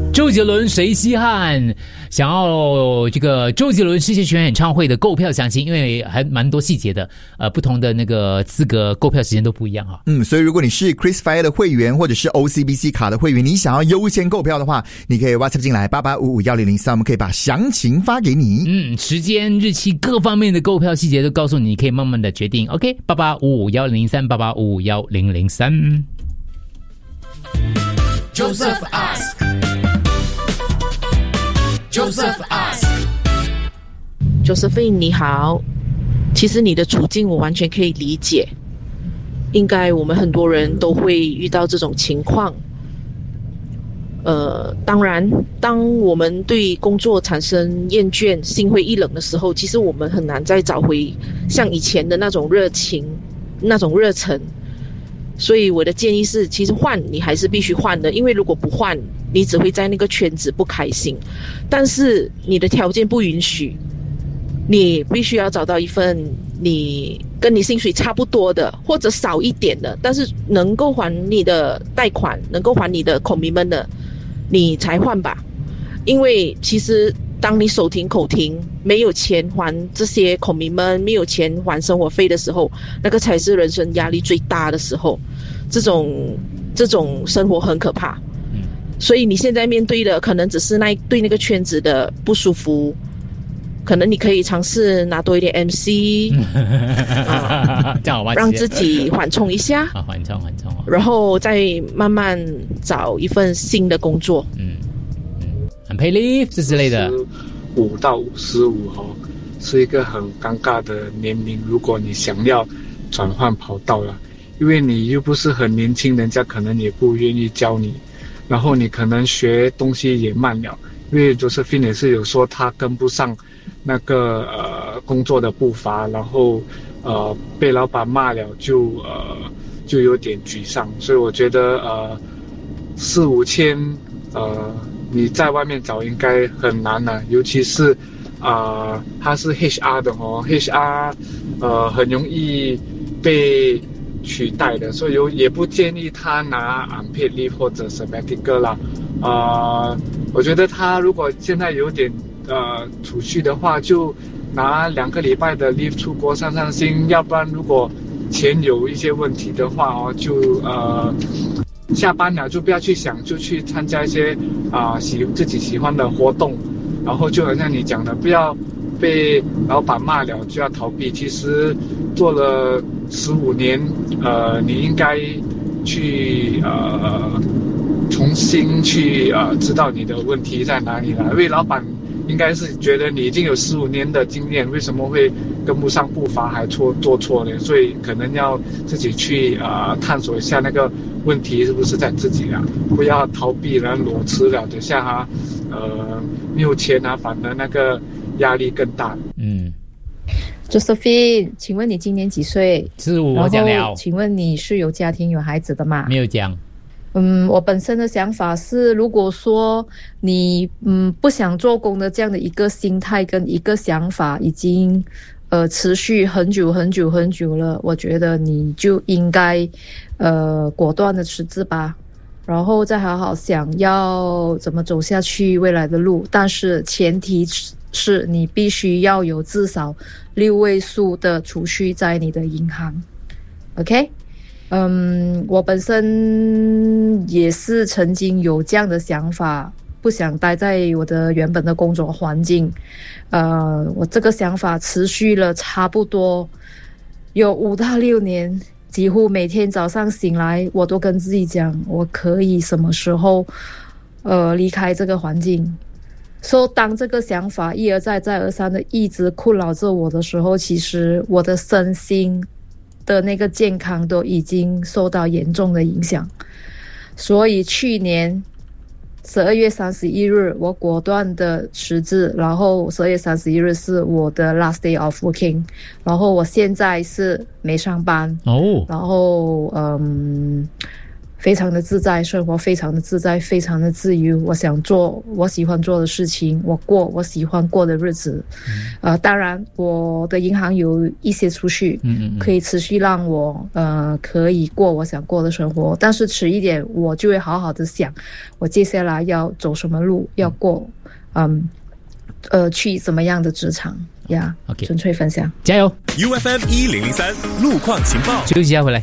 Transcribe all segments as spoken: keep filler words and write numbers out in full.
周杰伦谁稀罕？想要这个周杰伦世界巡演演唱会的购票详情，因为还蛮多细节的，呃，不同的那个资格购票时间都不一样哈。 嗯，所以如果你是 KrisFire 的会员或者是 O C B C 卡的会员，你想要优先购票的话，你可以 WhatsApp 进来八八五五一零零三，我们可以把详情发给你。 嗯，时间、日期各方面的购票细节都告诉你，你可以慢慢的决定。OK， 八八五五一零零三，八八五五一零零三。 Joseph ask。Joseph ask。Josephine 你好，其实你的处境我完全可以理解，应该我们很多人都会遇到这种情况。呃，当然，当我们对工作产生厌倦、心灰意冷的时候，其实我们很难再找回像以前的那种热情、那种热忱。所以我的建议是，其实换你还是必须换的，因为如果不换，你只会在那个圈子不开心。但是你的条件不允许，你必须要找到一份你跟你薪水差不多的，或者少一点的，但是能够还你的贷款，能够还你的 commitment 的，你才换吧。因为其实当你手停口停，没有钱还这些 commitment， 没有钱还生活费的时候，那个才是人生压力最大的时候。这种这种生活很可怕。所以你现在面对的可能只是那对那个圈子的不舒服，可能你可以尝试拿多一点 M C， 啊，这样好吧，让自己缓冲一下， 啊，缓冲缓冲， 然后再慢慢找一份新的工作。 嗯嗯，很配 leave 这之类的。 五到五十五哦，是一个很尴尬的年龄。如果你想要转换跑道了，因为你又不是很年轻，人家可能也不愿意教你。然后你可能学东西也慢了，因为 Josephine 也是有说他跟不上那个呃工作的步伐，然后呃被老板骂了就呃就有点沮丧，所以我觉得呃四五千呃你在外面找应该很难了，尤其是啊、呃、他是 H R 的哦 ，H R 呃很容易被取代的，所以也不建议他拿 unpaid leave 或者 sabbatical 啦。呃，我觉得他如果现在有点呃储蓄的话，就拿两个礼拜的 leave 出国散散心，要不然如果钱有一些问题的话哦，就呃下班了就不要去想，就去参加一些啊、呃、喜自己喜欢的活动，然后就好像你讲的，不要被老板骂了就要逃避。其实做了十五年，呃，你应该去呃重新去呃知道你的问题在哪里了。因为老板应该是觉得你已经有十五年的经验，为什么会跟不上步伐还错做错呢？所以可能要自己去呃探索一下那个问题是不是在自己啊，不要逃避然后裸辞了，等下哈呃没有钱啊，反而那个压力更大。 嗯。 Josephine， 请问你今年几岁？ 是我讲了。 请问你是有家庭有孩子的吗？ 没有讲。 嗯，我本身的想法是，如果说你嗯不想做工的这样的一个心态跟一个想法已经呃持续很久很久很久了，我觉得你就应该呃果断的辞职吧，然后再好好想要怎么走下去未来的路。但是前提是你必须要有至少六位数的储蓄在你的银行 ，OK？ 嗯，我本身也是曾经有这样的想法，不想待在我的原本的工作环境。呃，我这个想法持续了差不多有五到六年，几乎每天早上醒来，我都跟自己讲，我可以什么时候呃离开这个环境。所以当这个想法一而再再而三的一直困扰着我的时候，其实我的身心的那个健康都已经受到严重的影响。所以去年十二月三十一日我果断的辞职，然后十二月三十一日是我的 last day of working， 然后我现在是没上班哦，然后嗯非常的自在，生活非常的自在，非常的自由。我想做我喜欢做的事情，我过我喜欢过的日子。嗯、呃，当然我的银行有一些储蓄，嗯嗯嗯可以持续让我呃可以过我想过的生活。但是迟一点，我就会好好的想，我接下来要走什么路，要过嗯呃去怎么样的职场。呀、yeah, OK， 纯粹分享， 加油 ！U F M 一零零三路况情报， 休息一下回来。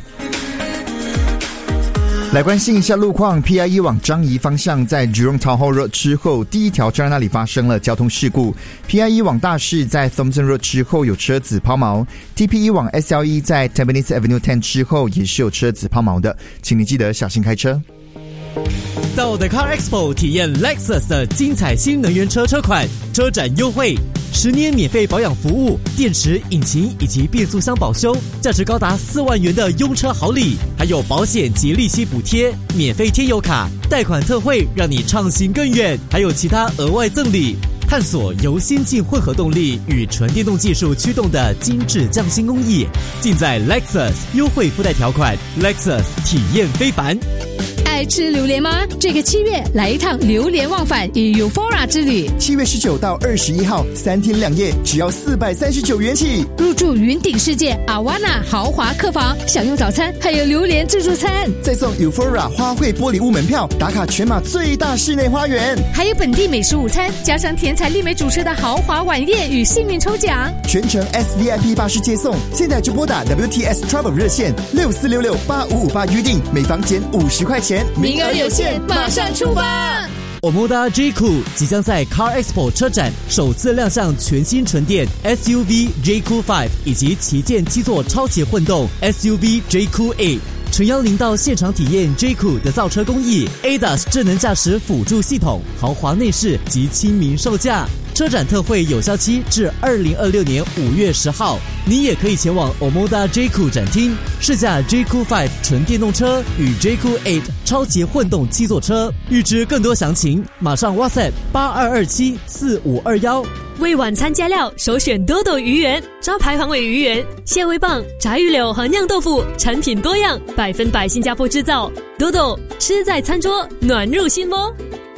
来关心一下路况 ，P I E 往樟宜方向在 Jurong Town Hall Road 之后，第一条站那里发生了交通事故。P I E 往大市在 Thompson Road 之后有车子抛锚 ，T P E 往 S L E 在 Tampines Avenue 十之后也是有车子抛锚的，请你记得小心开车。 到 The Car Expo 体验 Lexus 的精彩新能源车车款，车展优惠，十年免费保养服务，电池、引擎以及变速箱保修，价值高达四万元的用车好礼，还有保险及利息补贴，免费贴油卡，贷款特惠，让你畅行更远，还有其他额外赠礼。探索由先进混合动力与纯电动技术驱动的精致匠心工艺，尽在 Lexus， 优惠附带条款 Lexus 体验非凡。 爱吃榴莲吗？这个七月来一趟榴莲忘返与 Euphoria 之旅。 七月十九到二十一号，三天两夜，只要四百三十九元起。 入住云顶世界阿瓦纳豪华客房，享用早餐，还有榴莲自助餐， 再送 Euphoria 花卉玻璃屋门票，打卡全马最大室内花园， 还有本地美食午餐，加上甜彩丽美主持的豪华晚宴与幸运抽奖， 全程 S V I P 巴士接送。现在就拨打 W T S Travel 热线六四六六八五五八预定，每房减五十块钱。 名额有限，马上出发 Omoda J-Cool 即将在 Car Expo 车展首次亮相全新纯电 S U V J-Cool 五以及旗舰七座超级混动 S U V J-Cool 八，诚邀您到现场体验 J-Cool 的造车工艺 A D A S 智能驾驶辅助系统、豪华内饰及亲民售价。车展特惠有效期至二零二六年五月十号，你也可以前往 Omoda J-Cool 展厅试驾 J-Cool 五纯电动车与 J-Cool 八超级混动七座车。预知更多详情，马上 WhatsApp 八二二七四五二一。 为晚餐加料，首选多多鱼圆，招牌黄尾鱼圆、蟹味棒、炸鱼柳和酿豆腐，产品多样，百分百新加坡制造。多多吃在餐桌，暖入心窝。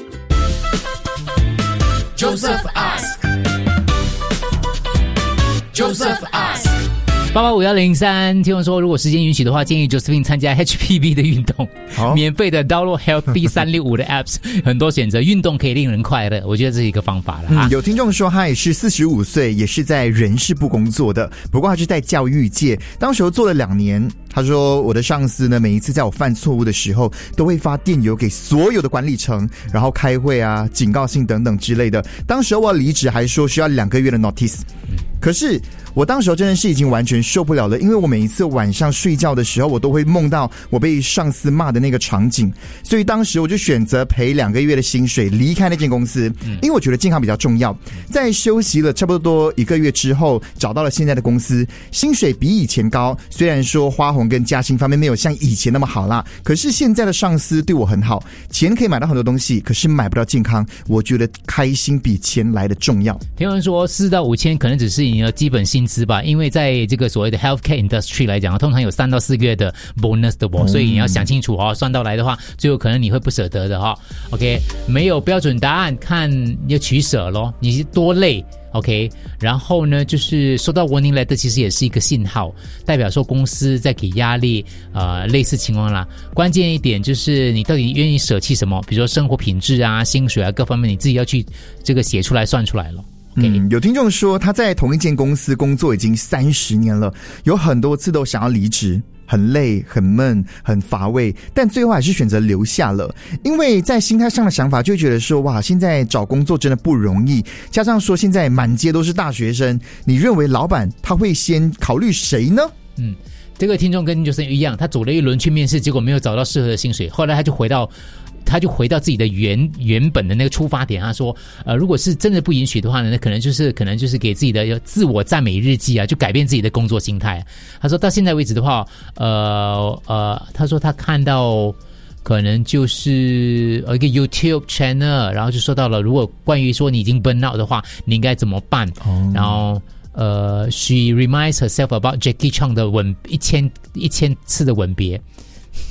Joseph ask Joseph ask 八八五一零三，听我说，如果时间允许的话，建议 Josephine 参加 H P V 的运动，免费的 download Healthy 三六五的 apps， 很多选择，运动可以令人快乐，我觉得这是一个方法了、啊嗯。有听众说他也是四十五岁，也是在人事部工作的，不过他是在教育界，当时候做了两年。他说我的上司呢，每一次在我犯错误的时候，都会发电邮给所有的管理层，然后开会啊、警告信等等之类的。当时我要离职，还说需要两个月的 notice。可是我当时候真的是已经完全受不了了，因为我每一次晚上睡觉的时候，我都会梦到我被上司骂的那个场景，所以当时我就选择赔两个月的薪水离开那间公司，因为我觉得健康比较重要。在休息了差不多一个月之后，找到了现在的公司，薪水比以前高，虽然说花红跟加薪方面没有像以前那么好啦，可是现在的上司对我很好，钱可以买到很多东西，可是买不到健康，我觉得开心比钱来的重要。 听闻说四到五千可能只是你的基本薪资吧，因为在这个所谓的 healthcare industry 来讲，通常有三到四个月的 bonus 的哦、嗯，所以你要想清楚哦，算到来的话，最后可能你会不舍得的哈、哦。OK， 没有标准答案，看要取舍咯，你多累。OK， 然后呢，就是收到 warning letter 其实也是一个信号，代表说公司在给压力，呃，类似情况啦。关键一点就是你到底愿意舍弃什么，比如说生活品质啊、薪水啊各方面，你自己要去这个写出来、算出来了。 嗯，有听众说他在同一间公司工作已经三十年了，有很多次都想要离职。很累很闷很乏味，但最后还是选择留下了，因为在心态上的想法就会觉得说，哇，现在找工作真的不容易，加上说现在满街都是大学生，你认为老板他会先考虑谁呢？ 嗯，这个听众跟就是一样，他走了一轮去面试，结果没有找到适合的薪水，后来他就回到他就回到自己的原原本的那个出发点，他说，呃，如果是真的不允许的话呢，那可能就是可能就是给自己的自我赞美日记啊，就改变自己的工作心态。他说到现在为止的话，呃呃，他说他看到可能就是一个 YouTube channel， 然后就说到了，如果关于说你已经 burn out 的话，你应该怎么办？哦、然后呃 ，she reminds herself about Jackie Chan 的吻一千一千次的吻别。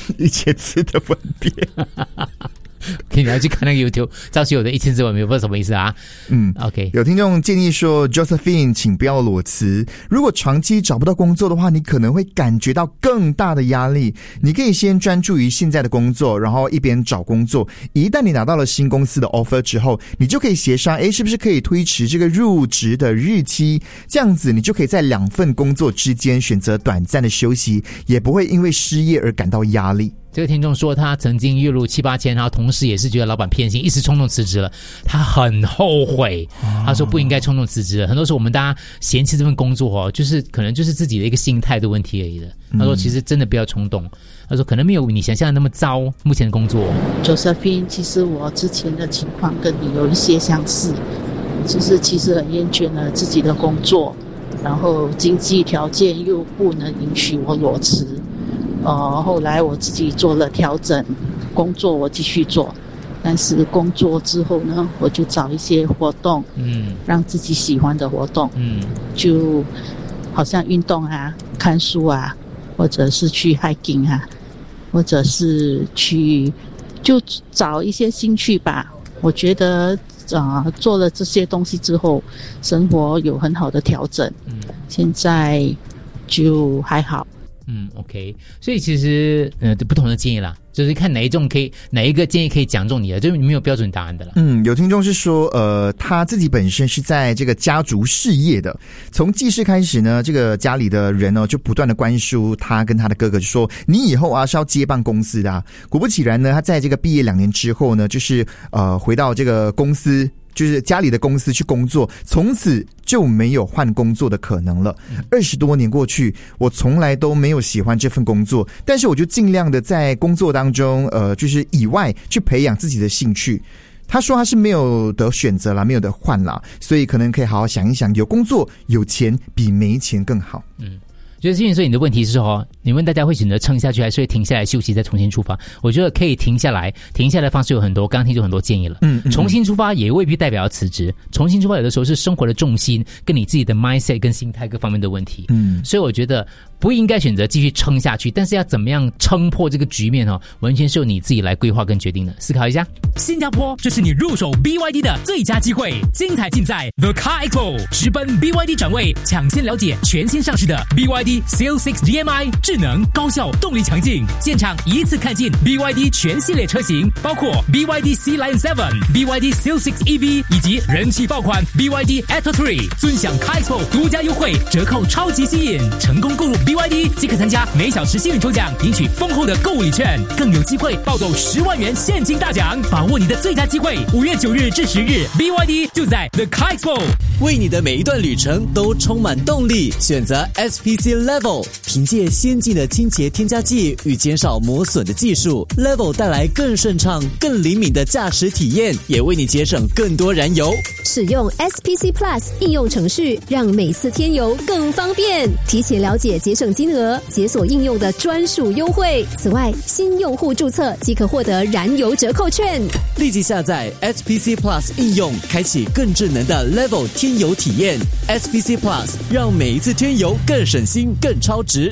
一千字的文编。 可以，你要去看那个 YouTube 赵学友的一千字文编，不知道什么意思啊？ 嗯 ，OK。 有听众建议说 ，Josephine， 请不要裸辞。如果长期找不到工作的话，你可能会感觉到更大的压力。你可以先专注于现在的工作，然后一边找工作。一旦你拿到了新公司的 offer 之后，你就可以协商，诶，是不是可以推迟这个入职的日期？这样子，你就可以在两份工作之间选择短暂的休息，也不会因为失业而感到压力。 这个听众说，他曾经月入七八千，然后同时也是觉得老板偏心，一时冲动辞职了。他很后悔，他说不应该冲动辞职了。很多时候我们大家嫌弃这份工作哦，就是可能就是自己的一个心态的问题而已的。他说其实真的不要冲动。他说可能没有你想象的那么糟，目前的工作。 Josephine， 其实我之前的情况跟你有一些相似，就是其实很厌倦了自己的工作，然后经济条件又不能允许我裸辞。呃，后来我自己做了调整，工作我继续做，但是工作之后呢，我就找一些活动，嗯，让自己喜欢的活动，嗯，就好像运动啊、看书啊，或者是去 hiking 啊，或者是去就找一些兴趣吧。我觉得啊、呃，做了这些东西之后，生活有很好的调整，嗯，现在就还好。 嗯 ，OK， 所以其实呃不同的建议啦，就是看哪一种可以，哪一个建议可以讲中你的，就是没有标准答案的啦。 嗯，有听众是说，呃，他自己本身是在这个家族事业的，从记事开始呢，这个家里的人呢就不断的灌输他跟他的哥哥，就说你以后啊是要接办公司的、啊。果不其然呢，他在这个毕业两年之后呢，就是呃回到这个公司。就是家里的公司去工作，从此就没有换工作的可能了。二十多年过去，我从来都没有喜欢这份工作，但是我就尽量的在工作当中，呃，就是以外去培养自己的兴趣。他说他是没有得选择啦，没有得换啦，所以可能可以好好想一想，有工作有钱比没钱更好。 嗯。就是因为说你的问题是说，你问大家会选择撑下去，还是会停下来休息再重新出发？我觉得可以停下来，停下来的方式有很多，刚刚听就很多建议了。嗯，嗯重新出发也未必代表要辞职，重新出发有的时候是生活的重心跟你自己的 mindset 跟心态各方面的问题。嗯，所以我觉得不应该选择继续撑下去，但是要怎么样撑破这个局面哦，完全是由你自己来规划跟决定的。思考一下。 新加坡，这是你入手 B Y D 的最佳机会，精彩尽在 The Car Expo， 直奔 B Y D 展位，抢先了解全新上市的 B Y D C L 六 D M I 智能高效动力强劲，现场一次看尽 B Y D 全系列车型，包括 B Y D C Lion 七、B Y D C L 六 E V 以及人气爆款 B Y D Atto 三，尊享 Car Expo 独家优惠，折扣超级吸引，成功购入 B Y D 即可参加每小时幸运抽奖，赢取丰厚的购物礼券，更有机会抱走十万元现金大奖，把握你的最佳机会！五月九日至十日 ，B Y D 就在 The Car Expo， 为你的每一段旅程都充满动力。选择 S P C Level， 凭借先进的清洁添加剂与减少磨损的技术 ，Level 带来更顺畅、更灵敏的驾驶体验，也为你节省更多燃油。 使用 S P C Plus 应用程序，让每次添油更方便。提前了解节省金额，解锁应用的专属优惠。此外，新用户注册即可获得燃油折扣券。 立即下载 S P C Plus 应用，开启更智能的 Level 添油体验。S P C Plus 让每一次添油更省心、更超值。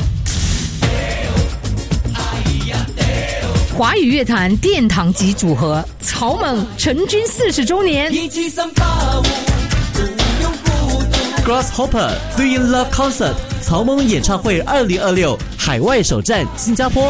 华语乐坛殿堂级组合草蜢成军四十周年。 Grasshopper Three in Love Concert 草蜢演唱会二零二六海外首站新加坡。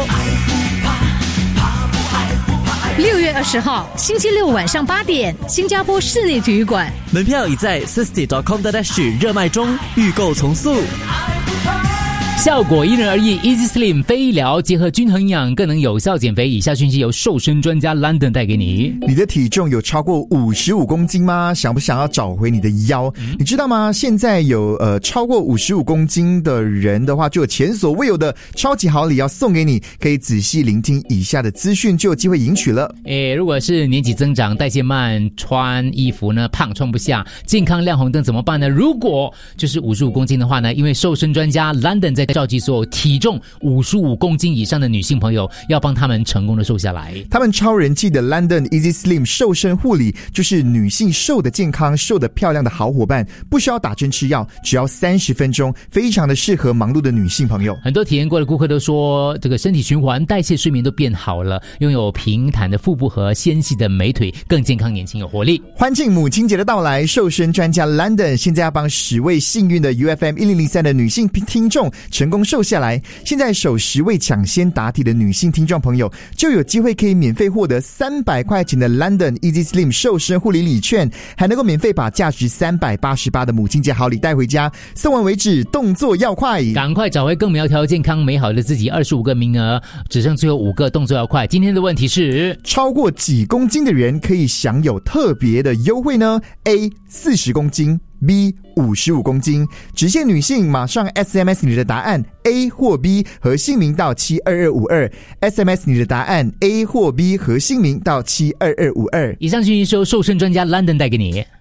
六月二十号星期六晚上八点，新加坡室内体育馆， 门票已在 sixty dot com dot s g 热卖中，预购从速。 效果因人而异 ，Easy Slim 非医疗结合均衡营养，更能有效减肥。以下讯息由瘦身专家 London 带给你。 你的体重有超过五十五公斤吗？想不想要找回你的腰？嗯、你知道吗？现在有呃超过五十五公斤的人的话，就有前所未有的超级好礼要送给你。可以仔细聆听以下的资讯，就有机会赢取了。 诶，如果是年纪增长、代谢慢、穿衣服呢胖穿不下、健康亮红灯怎么办呢？如果就是五十五公斤的话呢，因为瘦身专家 London 在召集所有体重五十五公斤以上的女性朋友，要帮他们成功的瘦下来。 他们超人气的 London Easy Slim 瘦身护理，就是女性瘦的健康、瘦的漂亮的好伙伴，不需要打针吃药，只要三十分钟，非常的适合忙碌的女性朋友。 很多体验过的顾客都说，这个身体循环、代谢、睡眠都变好了，拥有平坦的腹部和纤细的美腿，更健康、年轻、有活力。 欢庆母亲节的到来，瘦身专家 London 现在要帮十位幸运的 U F M 一零零三的女性听众成功瘦下来。现在首十位抢先答题的女性听众朋友，就有机会可以免费获得三百块钱的 London Easy Slim 瘦身护理礼券，还能够免费把价值三百八十八的母亲节好礼带回家。送完为止，动作要快， 赶快找回更苗条、健康、美好的自己。二十五个名额，只剩最后五个，动作要快。今天的问题是： 超过几公斤的人可以享有特别的优惠呢 ？A 四十公斤 B 五十五公斤，只限女性，马上 S M S 你的答案 A 或 B 和姓名到七二二五二 S M S 你的答案 A 或 B 和姓名到七二二五二。 以上讯息由瘦身专家 London 带给你。